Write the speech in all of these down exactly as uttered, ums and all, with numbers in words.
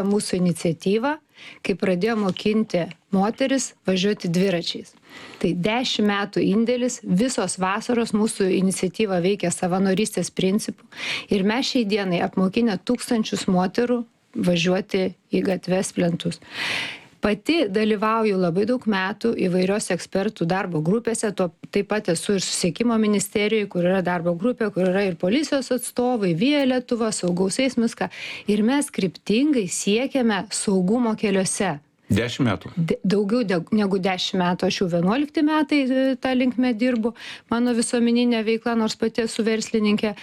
mūsų iniciatyva, kai pradėjo mokinti moteris važiuoti dviračiais. Tai dešimt metų indėlis, visos vasaros mūsų iniciatyva veikia savanorystės principų ir mes šiai dienai apmokinę tūkstančius moterų važiuoti į gatves plentus. Pati dalyvauju labai daug metų įvairios ekspertų darbo grupėse, to taip pat esu ir Susisiekimo ministerijoje, kur yra darbo grupė, kur yra ir policijos atstovai, Via Lietuva, saugaus eismo viską. Ir mes kryptingai siekiame saugumo keliuose. Dešimt metų. Daugiau negu dešimt metų, aš jau vienuolikti metai tą linkmę dirbu, mano visuomeninė veikla, nors pati esu verslininkė.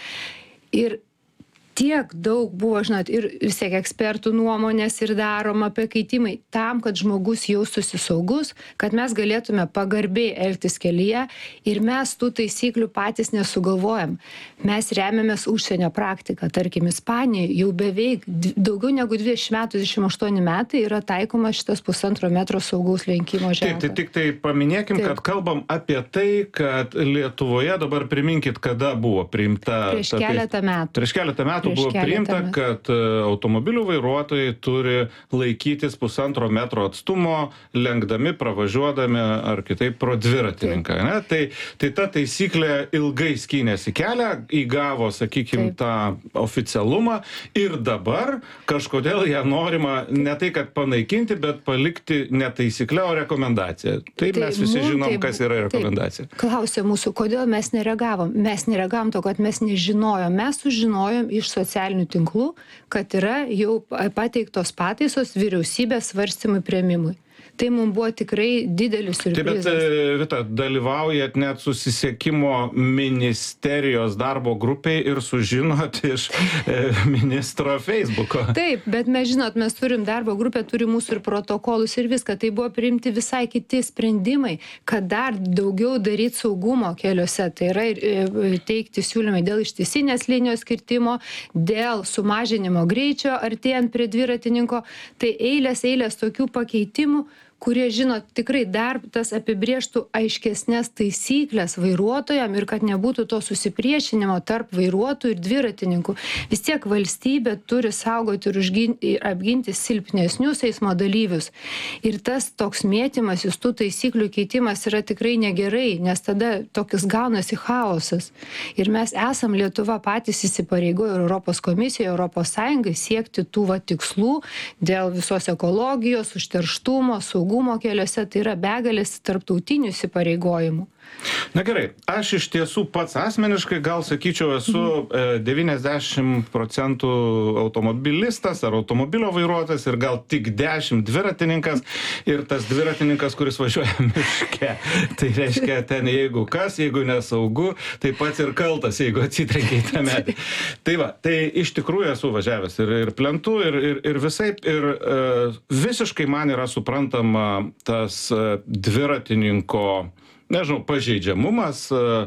Ir tiek daug buvo, žinot, ir vis tiek ekspertų nuomonės ir daroma pakeitimai tam, kad žmogus jaustųsi saugus, kad mes galėtume pagarbiai elgtis kelyje ir mes tų taisyklių patys nesugalvojam. Mes remiamės užsienio praktiką. Tarkim, Ispanijoje jau beveik daugiau negu dvidešimt metų, dvidešimt aštuoni metai yra taikoma šitas pusantro metro saugaus lenkimo ženklas. Taip, tai tik tai paminėkim, Taip. kad kalbam apie tai, kad Lietuvoje, dabar priminkit, kada buvo priimta... Prieš keletą metų. Prieš keletą metų buvo priimta, kad automobilių vairuotojai turi laikytis pusantro metro atstumo, lenkdami, pravažiuodami ar kitaip pro dviratininką. Ne? Tai, tai ta taisyklė ilgai skynėsi kelią, įgavo, sakykime, tą oficialumą ir dabar kažkodėl ją norima ne tai, kad panaikinti, bet palikti ne taisyklę, o rekomendaciją. Taip mes visi žinom, taip, kas yra rekomendacija. Taip. Klausė mūsų, kodėl mes nereagavom. Mes nereagavom to, kad mes nežinojom. Mes sužinojom iš socialinių tinklų, kad yra jau pateiktos pataisos vyriausybės svarstymui priėmimui. Tai mums buvo tikrai didelis siurprizas. Taip, bet, Vita, dalyvaujat net Susisiekimo ministerijos darbo grupiai ir sužinot iš e, ministro Facebooko. Taip, bet mes žinot, mes turim darbo grupę, turim mūsų ir protokolus ir viską. Tai buvo priimti visai kiti sprendimai, kad dar daugiau daryti saugumo keliuose. Tai yra ir teikti siūlymai dėl ištisinės linijos kirtimo, dėl sumažinimo greičio artėjant prie dviratininko. Tai eilės, eilės tokių pakeitimų, kurie, žinot, tikrai dar tas apibrėžtų aiškesnės taisyklės vairuotojam ir kad nebūtų to susipriešinimo tarp vairuotojų ir dviratininkų. Vis tiek valstybė turi saugoti ir, užginti, ir apginti silpnesnius eismo dalyvius. Ir tas toks mėtymasis, tų taisyklių keitimas yra tikrai negerai, nes tada tokius gaunasi chaosas. Ir mes esam Lietuva patys įsipareigoję Europos komisijoje, Europos Sąjungai siekti tų va tikslų dėl visos ekologijos, užterštumo, saugumo. Saugumo keliuose, tai yra begalės tarptautinių įsipareigojimų. Na gerai, aš iš tiesų pats asmeniškai gal sakyčiau esu e, devyniasdešimt procentų automobilistas ar automobilio vairuotojas ir gal tik dešimt dviratininkas ir tas dviratininkas, kuris važiuoja miške. Tai reiškia ten jeigu kas, jeigu nesaugu, tai pats ir kaltas, jeigu atsitrenkia į tą medį. Tai va, tai iš tikrųjų esu važiavęs ir, ir plentu ir, ir, ir visaip ir e, visiškai man yra suprantama tas e, dviratininko nežinau, pažeidžiamumas,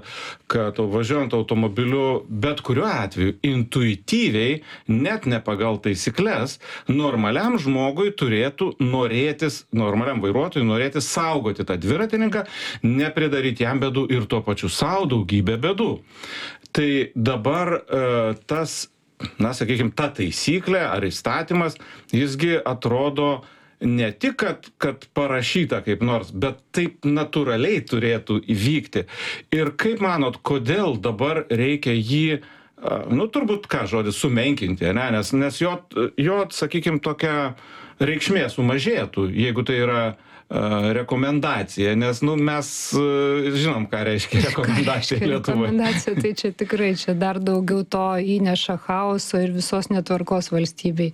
kad važiuojant automobiliu bet kuriuo atveju intuityviai, net ne pagal taisyklės, normaliam žmogui turėtų norėtis, normaliam vairuotojui norėtis saugoti tą dviratininką, nepridaryti jam bėdų ir tuo pačiu savo daugybę bėdų. Tai dabar tas, na, sakykime, ta taisyklė ar įstatymas, jisgi atrodo ne tik, kad, kad parašyta kaip nors, bet taip natūraliai turėtų įvykti. Ir kaip manot, kodėl dabar reikia jį, nu turbūt ką žodis, sumenkinti, ne? nes, nes jo, jo, sakykime, tokia reikšmė sumažėtų, jeigu tai yra uh, rekomendacija, nes nu, mes uh, žinom, ką reiškia rekomendacija Lietuvoje. Rekomendacija, tai čia tikrai, čia dar daugiau to įneša chaoso ir visos netvarkos valstybei.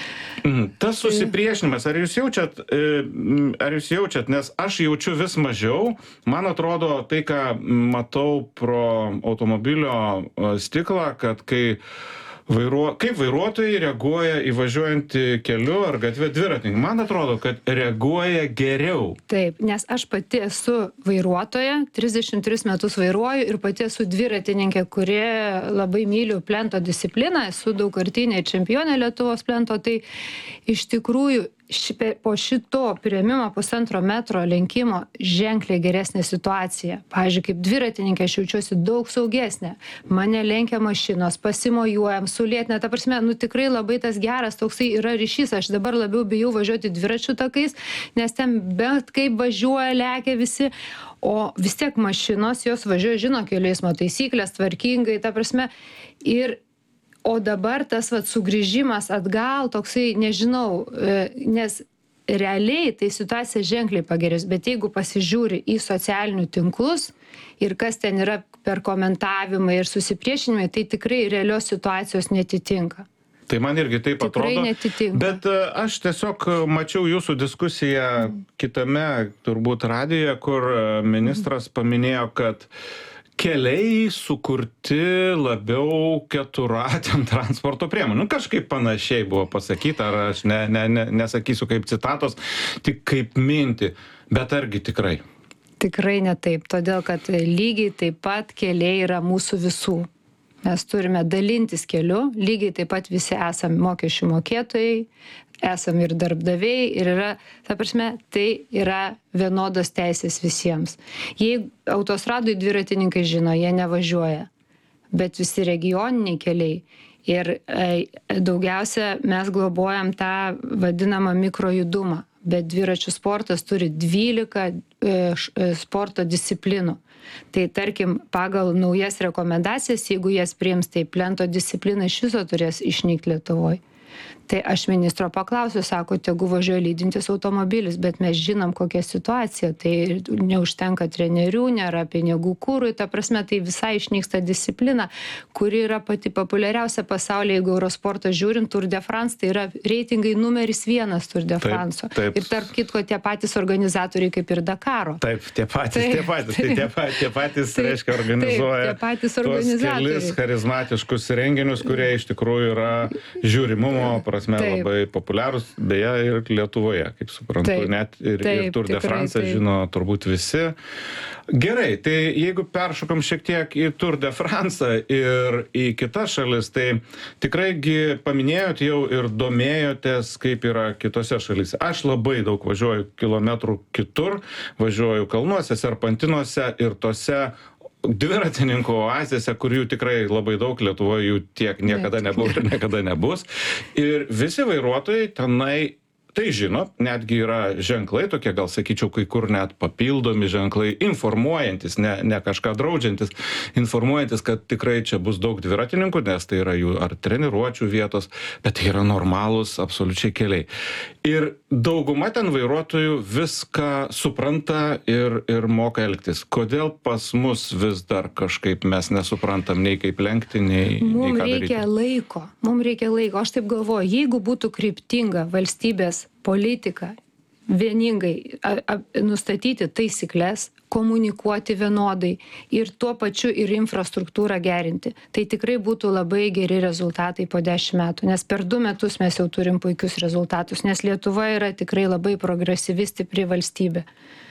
Tas susipriešinimas, ar jūs jaučiat, ar jūs jaučiat, nes aš jaučiu vis mažiau, man atrodo tai, ką matau pro automobilio stiklą, kad kai Vairuo, kaip vairuotojai reaguoja įvažiuojantį keliu ar gatvę dviratininkai. Man atrodo, kad reaguoja geriau. Taip, nes aš pati esu vairuotoja, trisdešimt tris metus vairuoju ir pati esu dviratininkė, kuri labai myliu plento discipliną, esu daugkartinė čempionė Lietuvos plento, tai iš tikrųjų ši, po šito priėmimo pusantro metro lenkimo ženkliai geresnė situacija. Pavyzdžiui, kaip dviratininkė aš jaučiuosi daug saugesnė. Mane lenkia mašinos, pasimojuojam, sulėtina. Ta prasme, nu tikrai labai tas geras toksai yra ryšys. Aš dabar labiau bijau važiuoti dviračių takais, nes ten bet kaip važiuoja, lekia visi. O vis tiek mašinos, jos važiuoja, žino kelių eismo taisyklės, tvarkingai, ta prasme. Ir O dabar tas vat, sugrįžimas atgal, toksai, nežinau, nes realiai tai situacija ženkliai pagerės, bet jeigu pasižiūri į socialinių tinklus ir kas ten yra per komentavimą ir susipriešinimą, tai tikrai realios situacijos netitinka. Tai man irgi taip Tikrai atrodo, netitinka. bet aš tiesiog mačiau jūsų diskusiją kitame, turbūt radijoje, kur ministras paminėjo, kad keliai sukurti labiau keturratėm transporto priemonių. Nu, kažkaip panašiai buvo pasakyta, ar aš ne, ne, ne, nesakysiu kaip citatos, tik kaip mintį, bet argi tikrai? Tikrai ne taip, todėl kad lygiai taip pat keliai yra mūsų visų. Mes turime dalintis keliu, lygiai taip pat visi esame mokesčių mokėtojai, esame ir darbdaviai, ir yra, ta prasme, tai yra vienodos teisės visiems. Jei autostradui dviratininkai žino, jie nevažiuoja, bet visi regioniniai keliai. Ir e, daugiausia mes globojam tą vadinamą mikrojudumą, bet dviračių sportas turi dvylika e, š, sporto disciplinų. Tai tarkim, pagal naujas rekomendacijas, jeigu jas priims, tai plento disciplina iš viso turės išnykti Lietuvoje. Tai aš ministro paklausiu, sako, tegu važiuoja lydintis automobilis, bet mes žinom kokią situaciją, tai neužtenka trenerių, nėra pinigų kūrui, ta prasme, tai visai išnyksta disciplina, kuri yra pati populiariausia pasaulyje, jeigu Eurosportą žiūrint, Tour de France, tai yra reitingai numeris vienas Tour de France. Taip, taip. Ir tarp kitko tie patys organizatoriai kaip ir Dakaro. Taip, tie patys, Taip, tie patys, tai tie patys, tie patys Taip, reiškia, organizuoja taip, tie patys tuos organizatoriai. kelis charizmatiškus renginius, kurie iš tikrųjų yra žiūrimumo prasme Taip. labai populiarūs, beje, ir Lietuvoje, kaip suprantu, Taip. net ir, Taip, ir Tour de tikrai France taip. žino turbūt visi. Gerai, tai jeigu peršokom šiek tiek į Tour de France ir į kitas šalis, tai tikraigi paminėjot jau ir domėjotės, kaip yra kitose šalyse. Aš labai daug važiuoju kilometrų kitur, važiuoju kalnuose, serpantinuose ir tose dviratininkų oazėse, kur jų tikrai labai daug, Lietuvoje jų tiek niekada nebuvo ir niekada nebus. Ir visi vairuotojai tenai tai žino, netgi yra ženklai tokie, gal sakyčiau, kai kur net papildomi ženklai, informuojantis, ne, ne kažką draudžiantis, informuojantis, kad tikrai čia bus daug dviratininkų, nes tai yra jų ar treniruočių vietos, bet tai yra normalūs absoliučiai keliai. Ir dauguma ten vairuotojų viską supranta ir, ir moka elgtis. Kodėl pas mus vis dar kažkaip mes nesuprantam nei kaip lenkti, nei, nei Mums ką reikia daryti? laiko, mums reikia laiko. Aš taip galvoju, jeigu būtų kryptinga valstybės politika vieningai a, a, nustatyti taisyklės, komunikuoti vienodai ir tuo pačiu ir infrastruktūrą gerinti, tai tikrai būtų labai geri rezultatai po dešimt metų, nes per du metus mes jau turim puikius rezultatus, nes Lietuva yra tikrai labai progresyvi, stipri valstybė.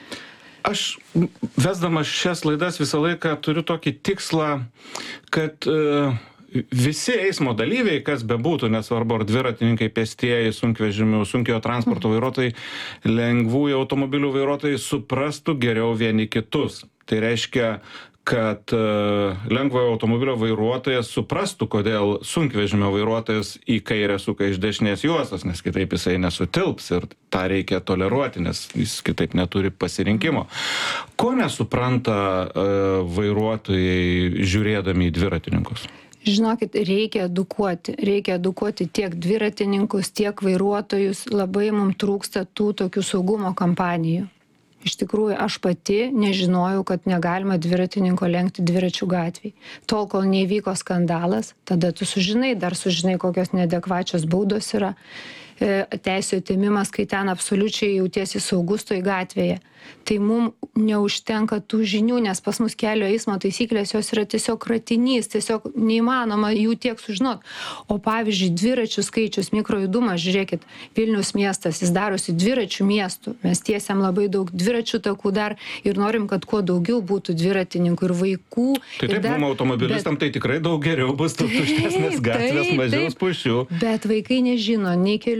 Aš vesdamas šias laidas visą laiką turiu tokį tikslą, kad uh, visi eismo dalyviai, kas bebūtų, nesvarbu ar dviratininkai, pėstieji, sunkvežimių, sunkiojo transporto vairuotojai, lengvųjų automobilių vairuotojai suprastų geriau vieni kitus. Tai reiškia, kad uh, lengvojo automobilio vairuotojas suprastų, kodėl sunkvežimio vairuotojas į kairę suka iš dešinės juostos, nes kitaip jisai nesutilps ir tą reikia toleruoti, nes jis kitaip neturi pasirinkimo. Ko nesupranta uh, vairuotojai žiūrėdami į dviratininkus? Žinokit, reikia edukuoti, reikia edukuoti tiek dviratininkus, tiek vairuotojus, labai mums trūksta tų tokių saugumo kampanijų. Iš tikrųjų, aš pati nežinojau, kad negalima dviratininko lenkti dviračių gatvėj. Tol, kol neįvyko skandalas, tada tu sužinai, dar sužinai, kokios neadekvačios baudos yra, teisų atėmimas, kai ten absoliučiai jautiesi saugus toj gatvėje. Tai mums neužtenka tų žinių, nes pas mus kelio eismo taisyklės jos yra tiesiog kratinys, tiesiog neįmanoma jų tiek sužinot. O pavyzdžiui, dviračių skaičius, mikrojudumas, žiūrėkit, Vilniaus miestas, jis darosi dviračių miestų. Mes tiesiam labai daug dviračių takų dar ir norim, kad kuo daugiau būtų dviratininkų ir vaikų. Tai taip, dar, mums automobilistam bet, tai tikrai daug geriau bus tuštesnės gatvės, mažiau spūsčių. Bet vaikai nežino nei kelių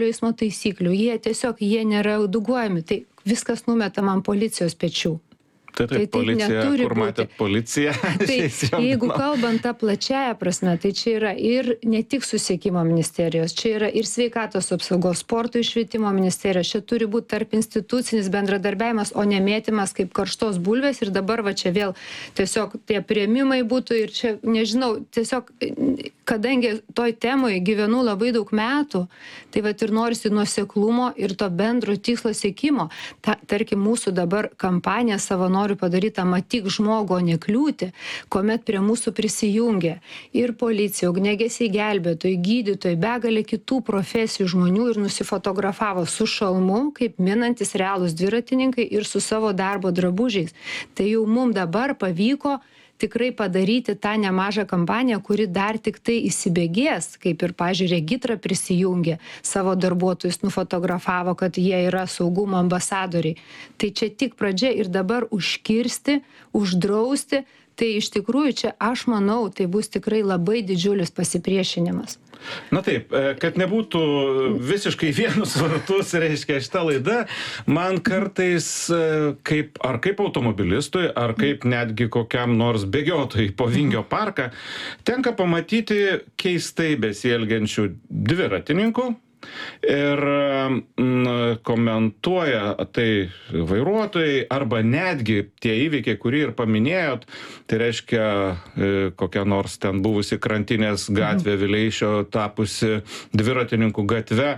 kelių eismo taisyklių, jie tiesiog, jie nėra edukuojami, tai viskas numetama ant policijos pečių. Tai taip, tai policija, kur būti. matėt policiją. Tai jeigu kalbant tą plačiają prasme, tai čia yra ir ne tik susisiekimo ministerijos, čia yra ir sveikatos apsaugos, sporto ir švietimo ministerijos, čia turi būti tarp institucinis bendradarbiavimas, o nemėtymas kaip karštos bulvės ir dabar va čia vėl tiesiog tie priėmimai būtų ir čia, nežinau, tiesiog, kadangi toj temoje gyvenu labai daug metų, tai va ir norisi nuoseklumo ir to bendro tikslo siekimo. Ta, tarkim, mūsų dabar kampanija savanorių padaryta matyk žmogų, o ne kliūtį, kuomet prie mūsų prisijungė ir policija, ugniagesiai gelbėtojai, gydytojai, begalė kitų profesijų žmonių ir nusifotografavo su šalmu, kaip minantis realūs dviratininkai ir su savo darbo drabužiais. Tai jau mums dabar pavyko tikrai padaryti tą nemažą kampaniją, kuri dar tik tai įsibėgės, kaip ir, pavyzdžiui, Regitra prisijungė, savo darbuotojus nufotografavo, kad jie yra saugumo ambasadoriai. Tai čia tik pradžia ir dabar užkirsti, uždrausti, tai iš tikrųjų čia, aš manau, tai bus tikrai labai didžiulis pasipriešinimas. Na taip, kad nebūtų visiškai vienus vartus, reiškia, šita laida, man kartais kaip, ar kaip automobilistui, ar kaip netgi kokiam nors bėgiotojui po Vingio parką, tenka pamatyti keistai besielgiančių dviratininkų. Ir m, komentuoja tai vairuotojai arba netgi tie įvykiai, kurį ir paminėjot, tai reiškia e, kokia nors ten buvusi Krantinės gatvė Vileišio tapusi dviratininkų gatve.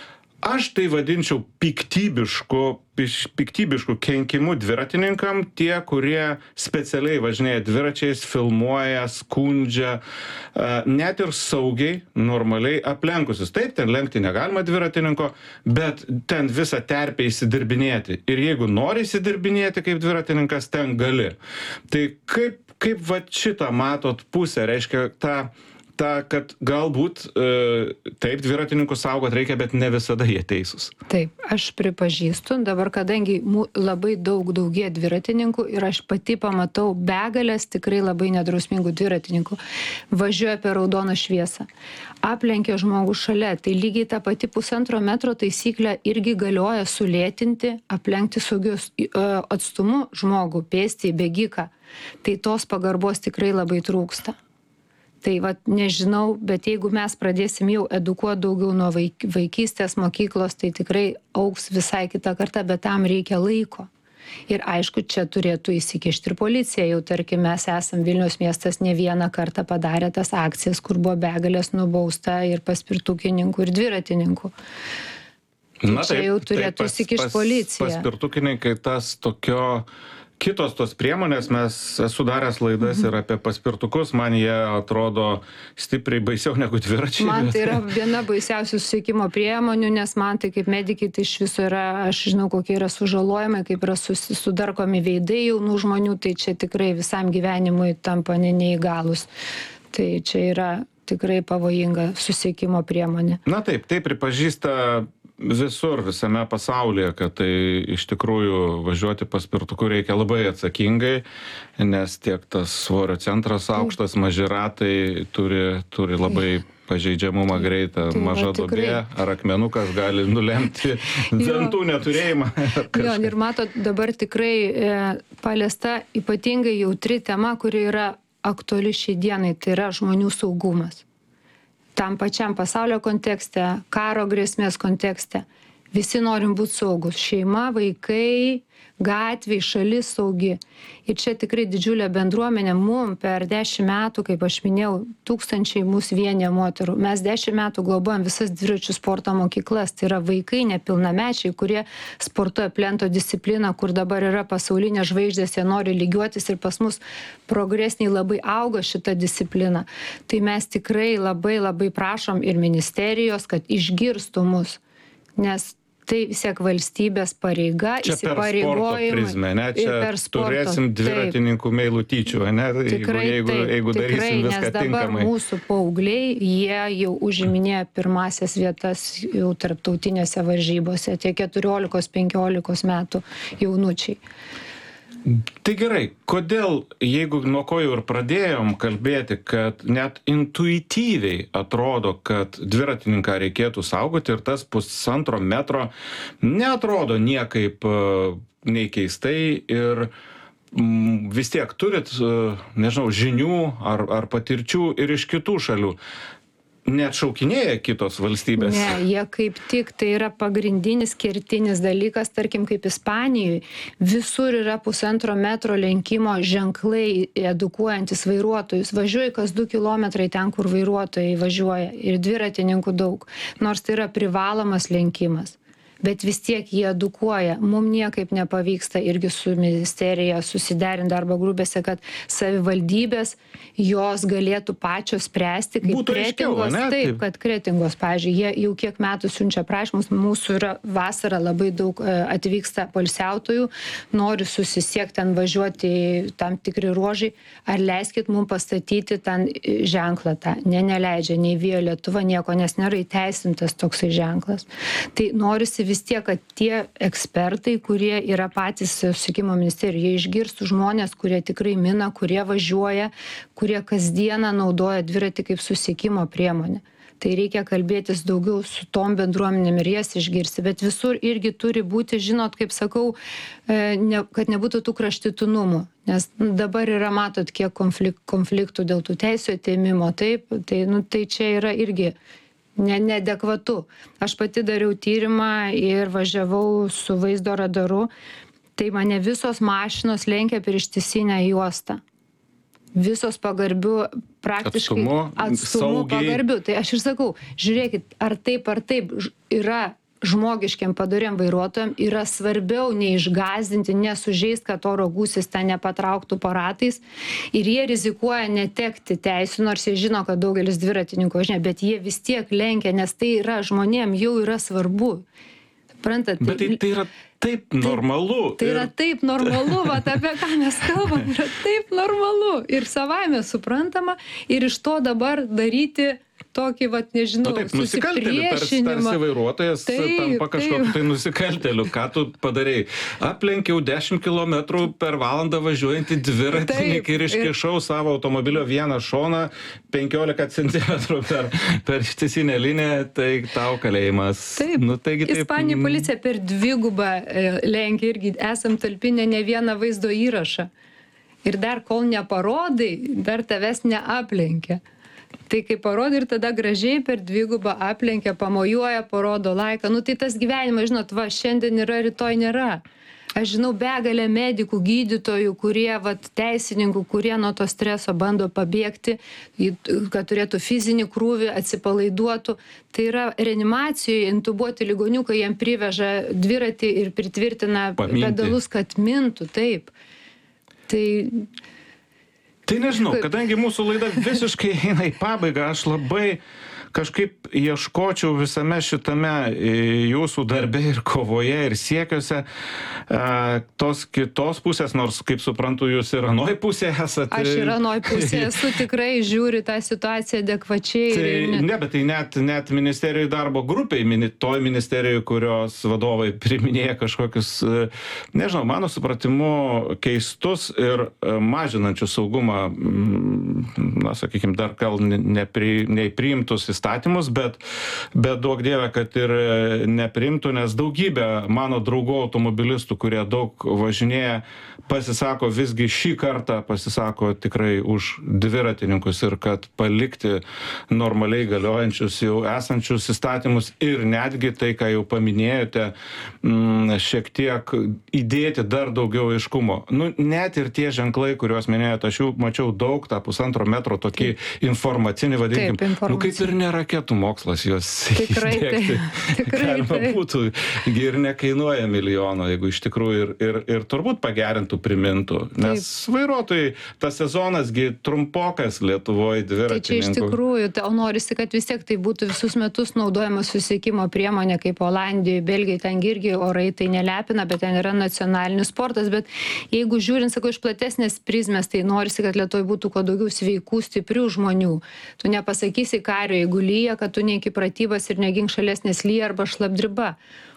Aš tai vadinčiau piktybišku, piktybišku kenkimu dviratininkam, tie, kurie specialiai važinėja dviračiais, filmuoja, skundžia, net ir saugiai, normaliai aplenkusius. Taip, ten lenkti negalima dviratininko, bet ten visą terpę įsidirbinėti. Ir jeigu nori įsidirbinėti kaip dviratininkas, ten gali. Tai kaip, kaip va šitą matot pusę, reiškia tą ta, kad galbūt e, taip dviratininkus saugot reikia, bet ne visada jie teisūs. Taip, aš pripažįstu, dabar kadangi mū, labai daug daugie dviratininkų ir aš pati pamatau begalės tikrai labai nedrausmingų dviratininkų, važiuoja per raudoną šviesą, aplenkia žmogų šalia, tai lygiai ta pati pusantro metro taisyklė irgi galioja sulėtinti, aplenkti saugius e, atstumu žmogų, pėstį, bėgiką, tai tos pagarbos tikrai labai trūksta. Tai vat nežinau, bet jeigu mes pradėsim jau edukuoti daugiau nuo vaik, vaikystės mokyklos, tai tikrai augs visai kitą kartą, bet tam reikia laiko. Ir aišku, čia turėtų įsikišti ir policija. Jau tarkim, mes esam Vilniaus miestas ne vieną kartą padarę tas akcijas, kur buvo begalės nubausta ir paspirtukininkų ir dviratininkų. Na, čia taip, jau turėtų įsikišti policija. Paspirtukininkai tas tokio... Kitos tos priemonės, mes esu daręs laidas ir apie paspirtukus, man jie atrodo stipriai baisiau negu dviračiai. Man tai yra viena baisiausių susisiekimo priemonių, nes man tai kaip medikai tai iš viso yra, aš žinau, kokie yra sužalojimai, kaip yra sudarkomi veidai jaunų žmonių, tai čia tikrai visam gyvenimui tampa ne neįgalus. Tai čia yra tikrai pavojinga susisiekimo priemonė. Na taip, tai pripažįsta visur, visame pasaulyje, kad tai iš tikrųjų važiuoti paspirtuku reikia labai atsakingai, nes tiek tas svorio centras aukštas, maži ratai turi, turi labai pažeidžiamumą greitą, tai, maža duobė ar akmenukas gali nulemti dantų neturėjimą. Jo, ir matot, dabar tikrai e, paliesta ypatingai jautri tema, kuri yra aktuali šiai dienai, tai yra žmonių saugumas. Tam pačiam pasaulio kontekste, karo grėsmės kontekste. Visi norim būti saugus. Šeima, vaikai, gatvė, šalis saugi. Ir čia tikrai didžiulė bendruomenė. Mum per dešimt metų, kaip aš minėjau, tūkstančiai mūsų vienė moterų. Mes dešimt metų globojam visas dviračių sporto mokyklas. Tai yra vaikai nepilnamečiai, kurie sportuoja plento discipliną, kur dabar yra pasaulinė žvaigždės, jie nori lygiuotis ir pas mus progresiniai labai auga šita disciplina. Tai mes tikrai labai labai prašom ir ministerijos, kad išgirstų mus. Nes tai vis tiek valstybės pareiga, įsipareigojimai. Prizmę, ne? Čia turėsim dviratininkų meilutyčių, ne? Tikrai, jeigu, jeigu, jeigu taip, darysim tikrai, viską nes dabar tinkamai. Mūsų paaugliai, jie jau užiminėja pirmasias vietas jau tarptautinėse varžybose, tie keturiolikos penkiolikos metų jaunučiai. Tai gerai, kodėl, jeigu nuo ko jau ir pradėjom kalbėti, kad net intuityviai atrodo, kad dviratininką reikėtų saugoti ir tas pusantro metro neatrodo niekaip nei keistai ir mm, vis tiek turit, nežinau, žinių ar, ar patirčių ir iš kitų šalių. Net šaukinėja kitos valstybės. Ne, jie kaip tik, tai yra pagrindinis kertinis dalykas, tarkim kaip Ispanijoje, visur yra pusantro metro lenkimo ženklai edukuojantis vairuotojus. Važiuoja kas du kilometrai ten, kur vairuotojai važiuoja ir dviratininkų daug, nors tai yra privalomas lenkimas. Bet vis tiek jie edukuoja. Mums niekaip nepavyksta irgi su ministerija susiderinti darbo grupėse, kad savivaldybės jos galėtų pačios spręsti, kaip Būtų Kretingos, aiškiau, ne? taip, Taip. kad Kretingos, pavyzdžiui, jie jau kiek metų siunčia prašymus, mūsų yra vasara labai daug e, atvyksta poilsiautojų, nori susisiekti ten važiuoti tam tikri ruožai, ar leiskit mums pastatyti ten ženklą tą. Ne, neleidžia nei Via Lietuva nieko, nes nėra įteisintas toksai ženklas. Tai norisi vis tiek, kad tie ekspertai, kurie yra patys susisiekimo ministerijoje, jie išgirstų žmonės, kurie tikrai mina, kurie važiuoja, kurie kasdieną naudoja dviratį kaip susisiekimo priemonę. Tai reikia kalbėtis daugiau su tom bendruomenėm ir jas išgirsti, bet visur irgi turi būti, žinot, kaip sakau, ne, kad nebūtų tų kraštitinumų, nes dabar yra, matot, kiek konflik, konfliktų dėl tų teisių atėmimo, taip, tai, nu, tai čia yra irgi ne, neadekvatu. Aš pati dariau tyrimą ir važiavau su vaizdo radaru, tai mane visos mašinos lenkia per ištisinę juostą. Visos pagarbių, praktiškai Atstumu, atstumu saugiai. pagarbių. Tai aš ir sakau, žiūrėkit, ar taip ar taip ž- yra žmogiškiam padoriam vairuotojam, yra svarbiau neišgazdinti, nesužeist, kad oro gūsis ten nepatrauktų po ratais. Ir jie rizikuoja netekti teisų, nors jie žino, kad daugelis dviratininkų važinėja, bet jie vis tiek lenkia, nes tai yra žmonėm jau yra svarbu. Suprantat? Bet tai, tai yra taip normalu. Tai yra ir- taip normalu, va, apie ką mes kalbam, yra taip normalu ir savaime suprantama ir iš to dabar daryti tokį, va, nežinau, Nu taip, nusikaltėlių, tarsi, susipriešinimą. tarsi vairuotojas Taip, tampa kažkokiu taip. tai nusikaltėliu. Ką tu padarei? Aplenkiau dešimt kilometrų per valandą važiuojantį dviratininkį Taip, ir iškišau savo automobilio vieną šoną penkiolika centimetrų per, per ištisinę liniją, tai tau kalėjimas. Taip. Nu, taigi, taip, Ispanijos policija per dvigubą e, lenkia irgi esam talpinę ne vieną vaizdo įrašą. Ir dar kol neparodai, dar tavęs neaplenkia. Tai kai parodai ir tada gražiai per dvigubą aplenkia, pamojuoja, parodo laiką. Nu tai tas gyvenimas, žinot, va, šiandien yra, rytoj nėra. Aš žinau begalę medikų, gydytojų, kurie, vat, teisininkų, kurie nuo to streso bando pabėgti, į- kad turėtų fizinį krūvį, atsipalaiduotų. Tai yra reanimacijoje intubuoti ligoniukai, jiem priveža dviratį ir pritvirtina Paminti. pedalus, kad mintų, taip. Tai Tai nežinau, Kaip- kadangi mūsų laida visiškai eina į pabaigą, aš labai kažkaip ieškočiau visame šitame e, jūsų darbe ir kovoje ir siekiuose e, tos kitos pusės, nors, kaip suprantu, jūs ir anoj pusėje esate. aš ir anoj pusėje esu tikrai žiūri tą situaciją adekvačiai. Tai, ir net- ne, bet tai net, net ministerijų darbo grupiai, mini- toj ministerijų, kurios vadovai priminėja kažkokius, e, nežinau, mano supratimu, keistus ir e, mažinančius saugumą, mm, na, sakykime, dar gal ne- nepri, neįpriimtus įstatymus, bet, bet duok dieve, kad ir e, nepriimtų, nes daugybė mano draugų automobilistų, kurie daug važinėja, pasisako visgi šį kartą, pasisako tikrai už dviratininkus ir kad palikti normaliai galiojančius jau esančius įstatymus ir netgi tai, ką jau paminėjote, mm, šiek tiek įdėti dar daugiau aiškumo. Nu, net ir tie ženklai, kuriuos minėjote, aš jau mačiau daug, tą pusantro metro tokį informacinį, vadinkim. Taip, Nu, kaip ir ne raketų mokslas juos Tikrai įdiegti. taip, tikrai Galima taip. būtų, gi ir nekainuoja milijono, jeigu iš tikrųjų ir, ir, ir turbūt pagerintų, primintų. Nes vairuotojai, tas sezonas gi trumpokas Lietuvoje Tai čia iš dviratininkų. tikrųjų, tai, o norisi, kad vis tiek tai būtų visus metus naudojama susisiekimo priemonė, kaip Olandijoje, Belgijoje, ten irgi orai tai nelepina, bet ten yra nacionalinis sportas, bet jeigu žiūrint, sakau, iš platesnės prizmės, tai norisi, kad Lietuvoje būtų kuo daugiau sveikų, stiprių žmonių. Tu nepasakysi kario, jeigu lyja, kad tu neiki pratybas ir negink šalies, nes lyja arba šlapdriba.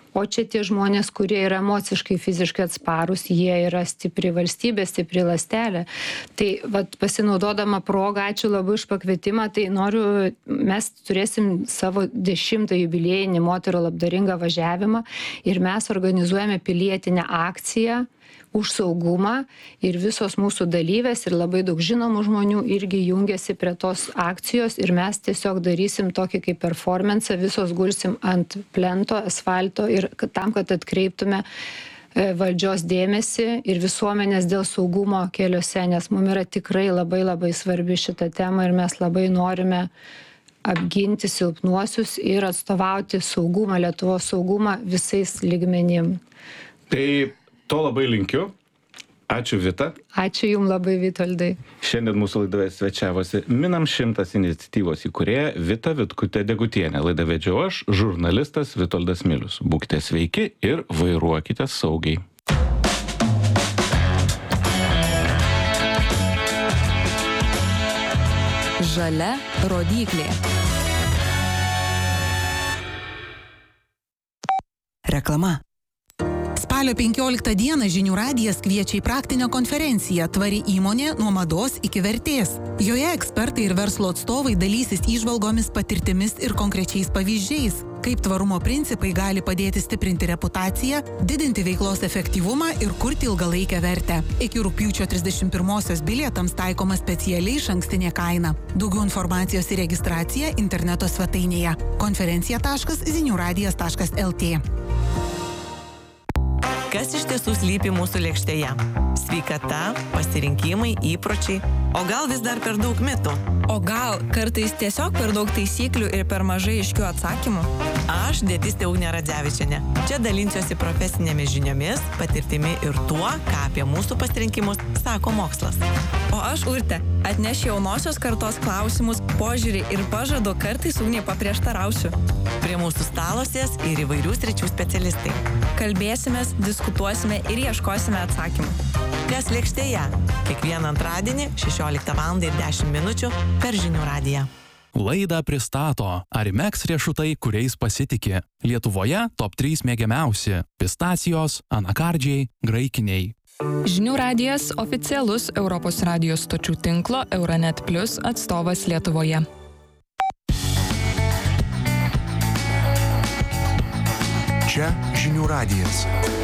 O čia tie žmonės, kurie yra emociškai, fiziškai atsparūs, jie yra stipri valstybė, stipri ląstelė. Tai vat, pasinaudodama progą, ačiū labai už pakvietimą, tai noriu, mes turėsim savo dešimtą jubiliejinį moterų labdaringą važiavimą ir mes organizuojame pilietinę akciją už saugumą ir visos mūsų dalyvės ir labai daug žinomų žmonių irgi jungiasi prie tos akcijos ir mes tiesiog darysim tokį kaip performansą, visos gulsim ant plento, asfalto ir tam, kad atkreiptume valdžios dėmesį ir visuomenės dėl saugumo keliuose, nes mums yra tikrai labai labai svarbi šita tema ir mes labai norime apginti silpnuosius ir atstovauti saugumą, Lietuvos saugumą visais lygmenim. Tai to labai linkiu. Ačiū, Vita. Ačiū Jums labai, Vitoldai. Šiandien mūsų laidoje svečiavosi Minam šimtas iniciatyvos įkūrėja Vita Vitkutė Degutienė. Laidą vedžiau aš, žurnalistas Vitoldas Milius. Būkite sveiki ir vairuokite saugiai. Žalia rodyklė. Reklama. Spalio penkioliktą dieną Žinių radijas kviečia į praktinę konferenciją Tvari įmonė nuo mados iki vertės. Joje ekspertai ir verslo atstovai dalysis įžvalgomis, patirtimis ir konkrečiais pavyzdžiais, kaip tvarumo principai gali padėti stiprinti reputaciją, didinti veiklos efektyvumą ir kurti ilgalaikę vertę. Iki rugpjūčio trisdešimt pirmosios bilietams taikoma specialiai išankstinė kaina. Daugiau informacijos ir registracija interneto svetainėje konferencija taškas zinių radijas taškas el tė. Kas iš tiesų slypi mūsų lėkštėje? Sveikata, pasirinkimai, įpročiai, o gal vis dar per daug mitų? O gal kartais tiesiog per daug taisyklių ir per mažai aiškių atsakymų? Aš, dietistė Ugnė Radzevičienė. Čia dalinsiuosi profesinėmis žiniomis, patirtimi ir tuo, ką apie mūsų pasirinkimus sako mokslas. O aš, Urtė, atnešiu jaunosios kartos klausimus, požiūrį ir pažadu kartais Ugnė paprieštarausiu. Prie mūsų stalo sės ir įvairių sričių specialistai. Kalbėsimės, diskutuosime ir ieškosime atsakymų. Kas lėkštėje? Kiekvieną antradienį šešioliktą valandą ir dešimt minučių per Žinių radiją. Laidą pristato Arimex riešutai, kuriais pasitiki. Lietuvoje top trys mėgiamiausi – pistacijos, anakardžiai, graikiniai. Žinių radijas oficialus Europos radijos stočių tinklo Euronet Plus atstovas Lietuvoje. Čia Žinių radijas.